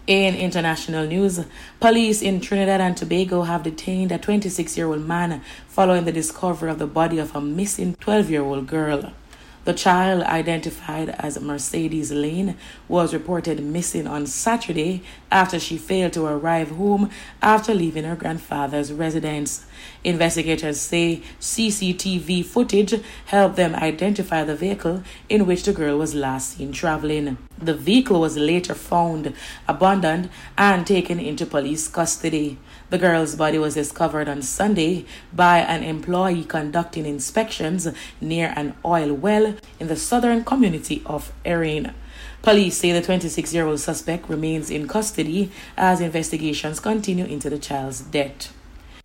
In international news, police in Trinidad and Tobago have detained a 26-year-old man following the discovery of the body of a missing 12-year-old girl. The child, identified as Mercedes Lane, was reported missing on Saturday after she failed to arrive home after leaving her grandfather's residence. Investigators say CCTV footage helped them identify the vehicle in which the girl was last seen traveling. The vehicle was later found abandoned and taken into police custody. The girl's body was discovered on Sunday by an employee conducting inspections near an oil well in the southern community of Erin. Police say the 26-year-old suspect remains in custody as investigations continue into the child's death.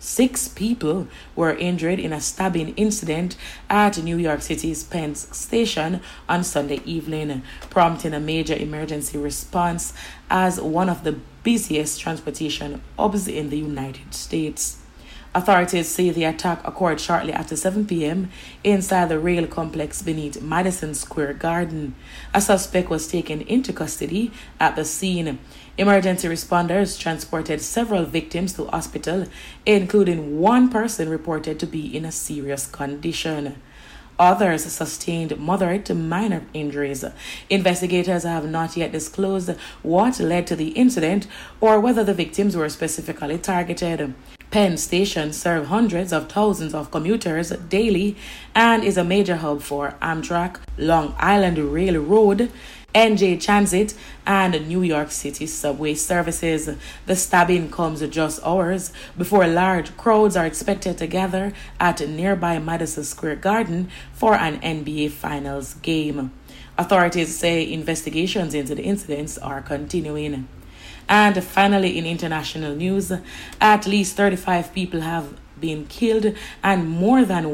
6 people were injured in a stabbing incident at New York City's Penn Station on Sunday evening, prompting a major emergency response as one of the busiest transportation hubs in the United States. Authorities say the attack occurred shortly after 7 p.m. inside the rail complex beneath Madison Square Garden. A suspect was taken into custody at the scene. Emergency responders transported several victims to hospital, including one person reported to be in a serious condition. Others sustained moderate to minor injuries. Investigators have not yet disclosed what led to the incident or whether the victims were specifically targeted. Penn Station serves hundreds of thousands of commuters daily and is a major hub for Amtrak, Long Island Railroad, NJ Transit, and New York City subway services. The stabbing comes just hours before large crowds are expected to gather at nearby Madison Square Garden for an NBA Finals game. Authorities say investigations into the incidents are continuing. And finally, in international news, at least 35 people have been killed and more than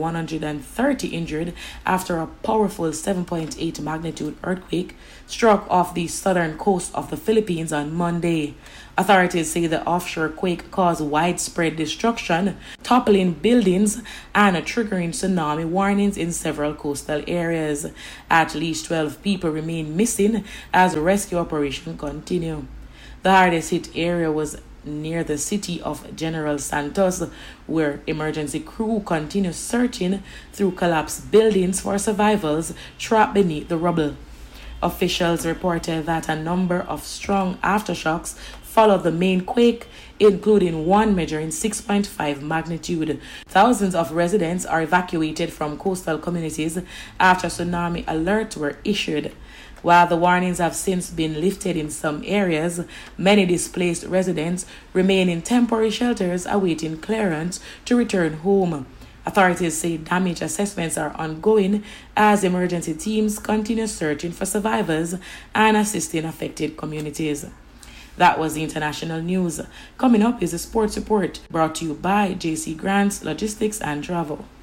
130 injured after a powerful 7.8 magnitude earthquake struck off the southern coast of the Philippines on Monday. Authorities say the offshore quake caused widespread destruction, toppling buildings and triggering tsunami warnings in several coastal areas. At least 12 people remain missing as rescue operations continue. The hardest hit area was near the city of General Santos, where emergency crew continue searching through collapsed buildings for survivors trapped beneath the rubble. Officials reported that a number of strong aftershocks followed the main quake, including one measuring 6.5 magnitude. Thousands of residents are evacuated from coastal communities after tsunami alerts were issued. While the warnings have since been lifted in some areas, many displaced residents remain in temporary shelters awaiting clearance to return home. Authorities say damage assessments are ongoing as emergency teams continue searching for survivors and assisting affected communities. That was the international news. Coming up is a sports report brought to you by JC Grants Logistics and Travel.